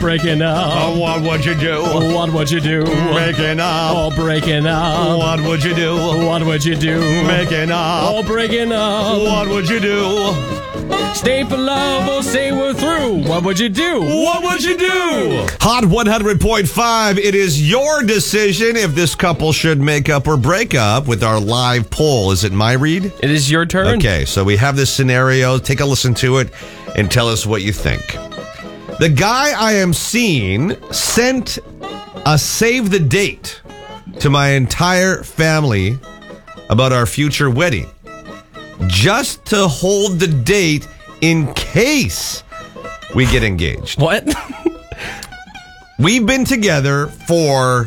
Breaking up. What would you do? What would you do? Making up. Oh, breaking up. What would you do? What would you do? Making up. Oh, breaking up. What would you do? Stay for love or say we're through. What would you do? What would you do? Hot 100.5. It is your decision if this couple should make up or break up with our live poll. Is it my read? It is your turn. Okay, so we have this scenario. Take a listen to it and tell us what you think. The guy I am seeing sent a save the date to my entire family about our future wedding, just to hold the date in case we get engaged. What? We've been together for,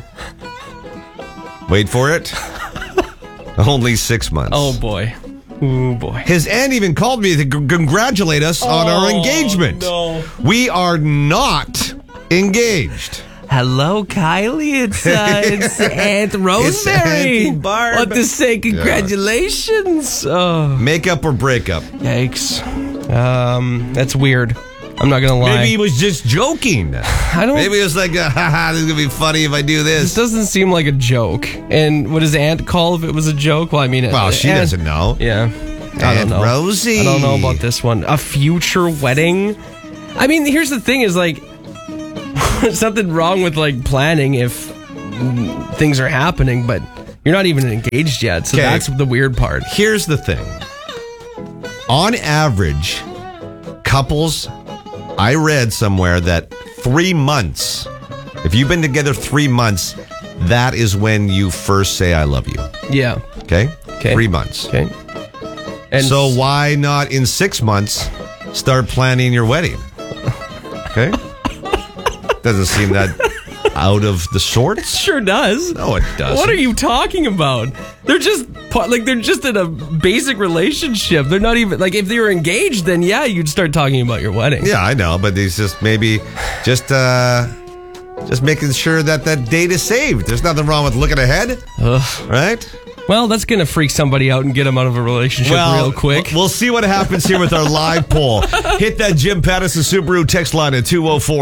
wait for it, only 6 months. Oh, boy. Oh, boy. His aunt even called me to congratulate us on our engagement. No. We are not engaged. Hello, Kylie. It's Aunt Rosemary. Auntie Barb. Want to say congratulations. Oh, Make-up or breakup? Yikes. That's weird. I'm not gonna lie. Maybe he was just joking. I don't. Maybe it was like, haha, this is going to be funny if I do This this. doesn't seem like a joke. And what does Aunt call if it was a joke? Well, I mean, Well, she Aunt- doesn't know. Yeah. I don't Aunt know. Rosie. I don't know about this one. A future wedding? I mean, here's the thing is like, there's something wrong with like planning if things are happening, but you're not even engaged yet. So Okay. that's the weird part. Here's the thing. On average, couples, I read somewhere that 3 months, if you've been together 3 months, that is when you first say, I love you. Yeah. Okay? Okay. 3 months. Okay. And So why not in 6 months start planning your wedding? Okay? Doesn't seem that out of the sorts. sure does. No, it doesn't. What are you talking about? They're just they're just in a basic relationship. They're not even like if they were engaged, then yeah, you'd start talking about your wedding. Yeah, I know, but he's just maybe just making sure that that date is saved. There's nothing wrong with looking ahead, right? Well, that's gonna freak somebody out and get them out of a relationship real quick. We'll see what happens here with our live poll. Hit that Jim Pattison Subaru text line at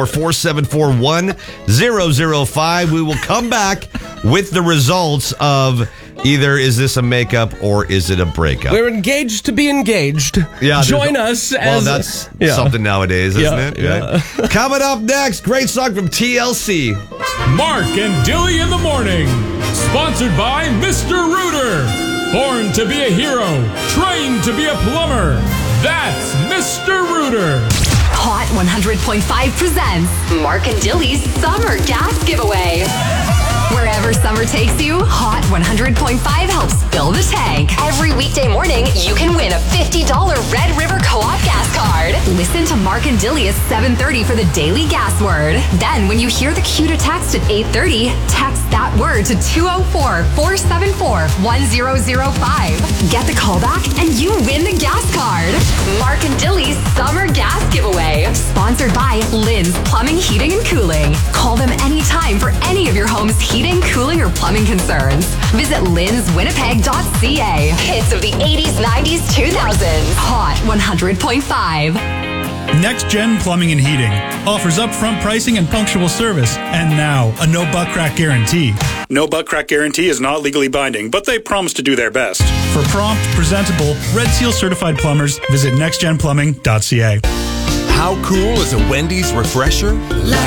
204-474-1005. We will come back with the results of either is this a makeup or is it a breakup. We're engaged to be engaged. Yeah, Join us well, as that's Yeah. something nowadays, isn't Yeah, it? yeah. Right? Coming up next, great song from TLC. Mark and Dilly in the morning. Sponsored by Mr. Rooter. Born to be a hero. Trained to be a plumber. That's Mr. Rooter. Hot 100.5 presents Mark and Dilly's Summer Gas Giveaway. Wherever summer takes you, Hot 100.5 helps fill the tank. Every weekday morning, you can win a $50 Red River Co-op gas card. Listen to Mark and Dilly at 7:30 for the daily gas word. Then, when you hear the cue to text at 8:30, text that word to 204-474-1005. Get the call back and you win the gas card. Mark and Dilly's Summer Gas Giveaway. Sponsored by Lynn's Plumbing, Heating, and Cooling. Call them anytime for any of your home's heating, cooling, or plumbing concerns. Visit lynswinnipeg.ca. Hits of the 80s, 90s, 2000s. Hot 100.5. Next Gen Plumbing and Heating offers upfront pricing and punctual service, and now a no butt crack guarantee. No butt crack guarantee is not legally binding, but they promise to do their best. For prompt, presentable, Red Seal certified plumbers, visit nextgenplumbing.ca. How cool is a Wendy's refresher?